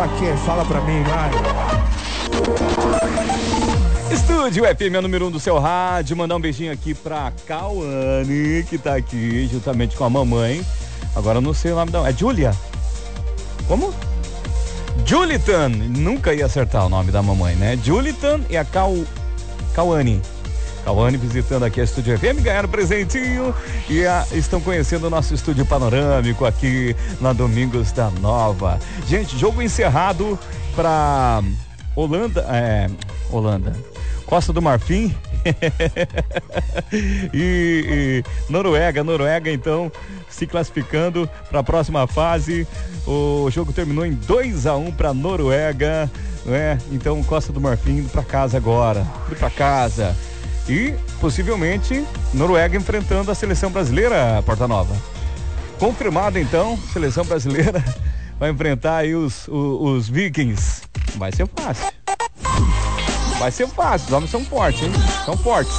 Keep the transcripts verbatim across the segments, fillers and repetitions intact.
Pra quê? Fala pra mim, vai. Estúdio F M, número um do seu rádio. Mandar um beijinho aqui pra Cauane, que tá aqui juntamente com a mamãe. Agora eu não sei o nome da... É Júlia? Como? Julitan. Nunca ia acertar o nome da mamãe, né? Julitan e a Cau... Cauane. Cauane visitando aqui a Estúdio F M, ganharam presentinho e a, estão conhecendo o nosso estúdio panorâmico aqui na Domingos da Nova. Gente, jogo encerrado pra Holanda, é, Holanda, Costa do Marfim e, e Noruega, Noruega então se classificando para a próxima fase. O jogo terminou em dois a um para Noruega, né? Então Costa do Marfim indo para casa agora, indo para casa. E, possivelmente, Noruega enfrentando a seleção brasileira, Porta Nova. Confirmado, então, seleção brasileira vai enfrentar aí os, os, os Vikings. Vai ser fácil. Vai ser fácil, os homens são fortes, hein? São fortes.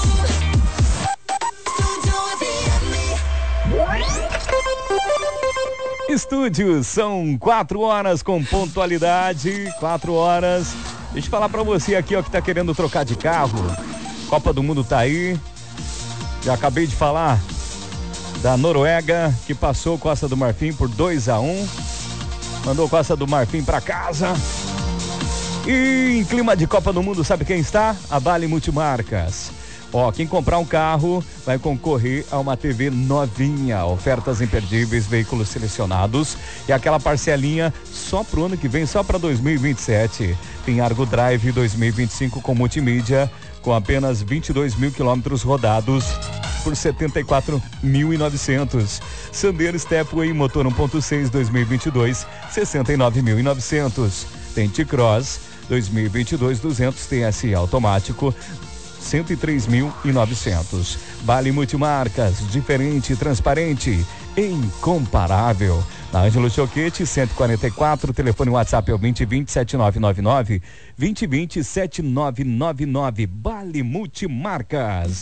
Estúdio, são quatro horas com pontualidade, quatro horas. Deixa eu falar pra você aqui, ó, que tá querendo trocar de carro. Copa do Mundo tá aí. Já acabei de falar da Noruega, que passou Costa do Marfim por dois a um. Mandou Costa do Marfim pra casa. E em clima de Copa do Mundo, sabe quem está? A Bali Multimarcas. Ó, quem comprar um carro vai concorrer a uma T V novinha, ofertas imperdíveis, veículos selecionados e aquela parcelinha só pro ano que vem, só para dois mil e vinte e sete. Tem Argo Drive dois mil e vinte e cinco com multimídia, com apenas vinte e dois mil quilômetros rodados por setenta e quatro mil e novecentos. Sandero Stepway motor um ponto seis dois mil e vinte e dois, sessenta e nove mil e novecentos. Tem T-Cross dois mil e vinte e dois, duzentos T S I automático, cento e três mil e novecentos. Bali Multimarcas, diferente, transparente, incomparável. Na Ângelo Choquete, cento e quarenta e quatro, telefone WhatsApp é o vinte e vinte, sete nove nove nove, vinte e vinte, sete nove nove nove. Bali Multimarcas.